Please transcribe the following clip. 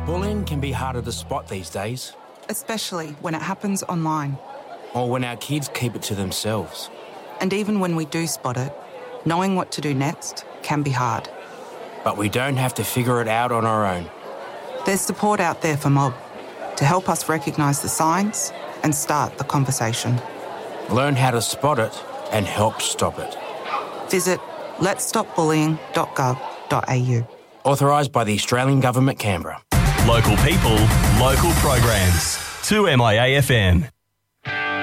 Bullying can be harder to spot these days. Especially when it happens online. Or when our kids keep it to themselves. And even when we do spot it, knowing what to do next can be hard. But we don't have to figure it out on our own. There's support out there for Mob to help us recognise the signs and start the conversation. Learn how to spot it and help stop it. Visit letsstopbullying.gov.au. Authorised by the Australian Government, Canberra. Local people, local programs. 2MIA FM.